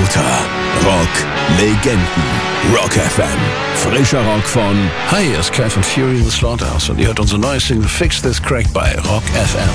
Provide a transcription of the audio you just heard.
Lauter Rock-Legenden. Rock FM. Frischer Rock von... Hi, hier ist Cat von Fury in the Slaughterhouse und ihr hört unsere neue Single Fix This Crack bei Rock FM.